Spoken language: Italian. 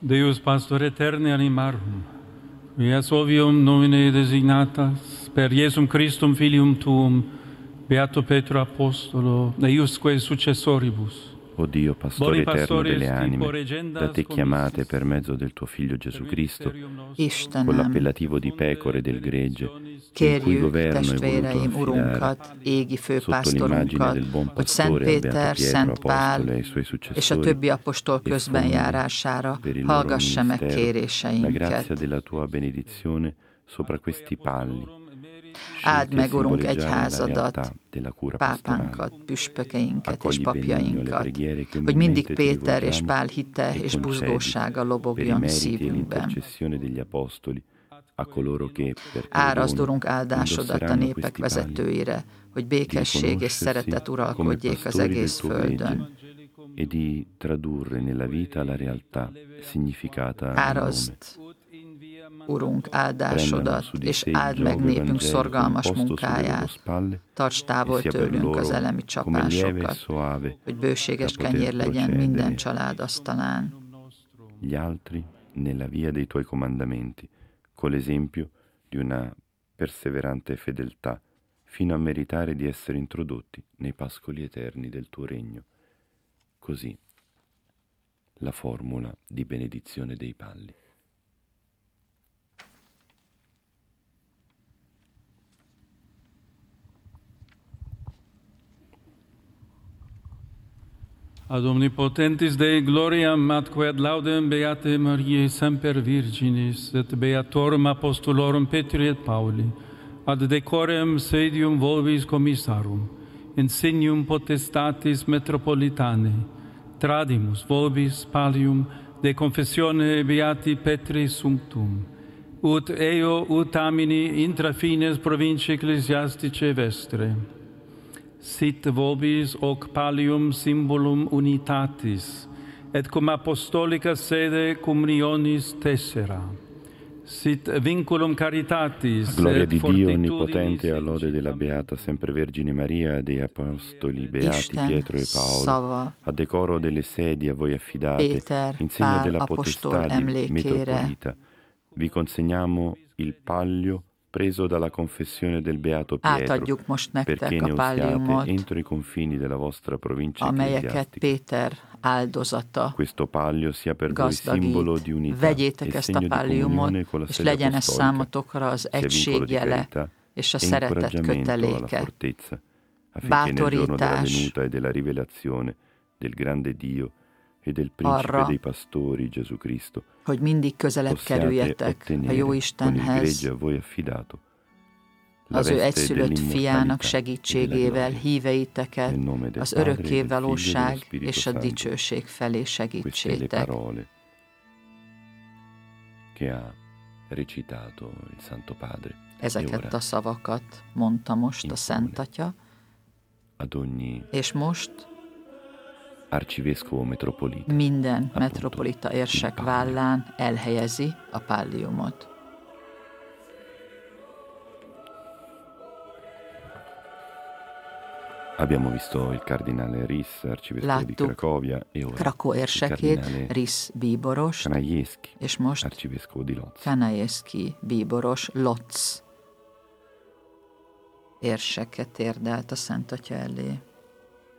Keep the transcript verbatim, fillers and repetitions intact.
Deus pastor aeterni animarum, quies ovium nomine designatas, per Iesum Christum filium tuum, beato Petro apostolo, eiusque successoribus. O Dio, pastore eterno delle anime, da te chiamate per mezzo del tuo Figlio Gesù Cristo, con l'appellativo di pecore del gregge, in cui governo è voluto affidare, égi sotto l'immagine del buon hogy Szent pastore, al Péter, beato Pietro, Szent Pál apostolo e ai suoi és a successori, többi apostol e közbenjárására fondi per il loro hallgassa meg ministero la grazia kéréseinket. della tua benedizione sopra questi palli, Áld scelti a meg, Urunk, simboleggiare la egyházadat, realtà della cura pastorale. pápánkat, püspökeinket és Accogli benigno le papjainkat, preghiere che hogy mindig umilmente ti Péter és rivolgiamo Pál hitte e és concedi buzgósága per i lobogjon meriti e szívünkben. l'intercessione degli apostoli a coloro che per tuo Árazd, dono Urunk, áldásodat a indosseranno népek questi panni, vezetőire, hogy békesség és riconoscersi szeretet come uralkodjék az pastori del egész tuo földön. gregge e di tradurre nella vita la realtà significata nel Árazd, nome. Urunk, Prendano áldásodat, su di és sé il áld meg giogo népünk evangelico szorgalmas imposto sulle loro munkáját. spalle Tarts e távol sia per tőlünk az loro elemi come lieve e csapásokat, soave hogy bőséges da poter kenyér legyen procedere minden család asztalán. gli altri nella via dei tuoi comandamenti, con l'esempio di una perseverante fedeltà, fino a meritare di essere introdotti nei pascoli eterni del tuo regno. Così la formula di benedizione dei palli. Ad omnipotentis Dei gloriam atque ad laudem Beate Mariae semper Virginis et Beatorum Apostolorum Petri et Pauli ad decorem sedium vobis commissarum insignium potestatis metropolitanae tradimus vobis pallium de confessione Beati Petri Sumptum ut eo ut amini intra fines provinciae ecclesiasticae vestre. Sit vobis hoc pallium symbolum unitatis, et cum apostolica sede communionis tessera. Sit vinculum caritatis, Gloria et di Dio fortitudinis Onnipotente, a lode della Beata Sempre Vergine Maria e dei Apostoli Beati Isten Pietro e Paolo, szava a decoro delle sedi a voi affidate, Péter, in segno Pál della apostol potestà di emlékére metropolita, vi consegniamo il palio preso dalla confessione del Beato Pietro, átadjuk most perché nektek a ne usiate palliumot, entro i confini della vostra provincia amelyeket ecclesiastica. Péter áldozata Questo palio sia per voi simbolo di gazdagít. unità Vegyétek e ezt a segno di palliumot, comunione con la és sede legyen ez apostolica, számotokra az sia vincolo egység di jele carità és a e szeretet incoraggiamento alla köteléke. fortezza, affinché nel giorno della Bátorítás venuta e della rivelazione del grande Dio e del principe arra, dei pastori Gesù Cristo, hogy mindig közelebb possiate kerüljetek a ottenere jó con il Istenhez, gregge a voi affidato la az ő veste egyszülött fiának dell'immortalità e segítségével della gloria. híveiteket Nel nome del az Padre, örökké del Figlio e dello valóság Spirito és a Santo. dicsőség felé Queste le segítsétek. parole che ha recitato il Santo Padre. E Ezeket ora, a szavakat mondta most a impone Szent Atya, ad ogni és most arcivescovo metropolita, minden appunto, metropolita érsek il palio. vállán elhelyezi a palliumot. Abbiamo visto il cardinale Ris, arcivescovo di Láttuk Cracovia, e ora Krakó il érsekét, cardinale Risz bíborost, Kanajewski, és most arcivescovo di Lodz. Kanajewski bíboros Lotz érseket térdelt a Szent Atya elé.